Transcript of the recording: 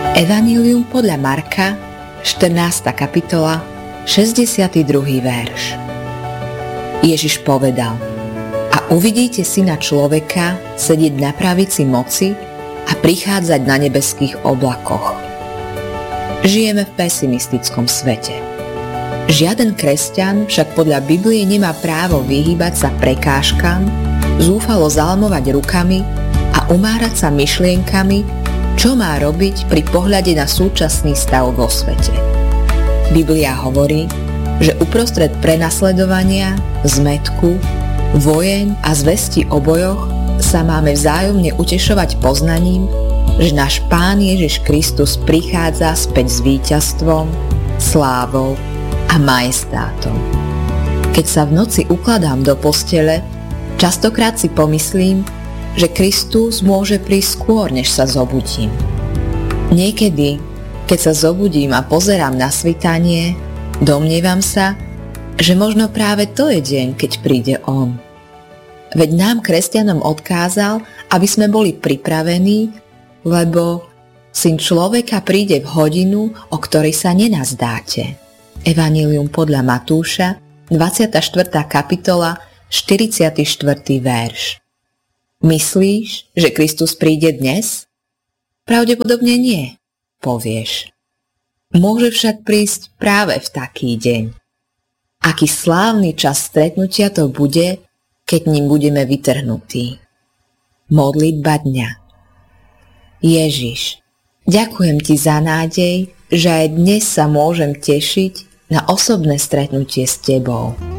Evanjelium podľa Marka, 14. kapitola, 62. verš. Ježiš povedal: A uvidíte Syna človeka sedieť na pravici moci a prichádzať na nebeských oblakoch. Žijeme v pesimistickom svete. Žiaden kresťan však podľa Biblie nemá právo vyhýbať sa prekážkam, zúfalo zalmovať rukami a umárať sa myšlienkami, čo má robiť pri pohľade na súčasný stav vo svete. Biblia hovorí, že uprostred prenasledovania, zmätku, vojen a zvesti o bojoch sa máme vzájomne utešovať poznaním, že náš Pán Ježiš Kristus prichádza späť s víťazstvom, slávou a majestátom. Keď sa v noci ukladám do postele, častokrát si pomyslím, že Kristus môže prísť skôr, než sa zobudím. Niekedy, keď sa zobudím a pozerám na svitanie, domnievam sa, že možno práve to je deň, keď príde On. Veď nám, kresťanom, odkázal, aby sme boli pripravení, lebo Syn človeka príde v hodinu, o ktorej sa nenazdáte. Evanjelium podľa Matúša, 24. kapitola, 44. verš. Myslíš, že Kristus príde dnes? Pravdepodobne nie, povieš. Môže však prísť práve v taký deň. Aký slávny čas stretnutia to bude, keď ním budeme vytrhnutí. Modlitba dňa. Ježiš, ďakujem Ti za nádej, že aj dnes sa môžem tešiť na osobné stretnutie s Tebou.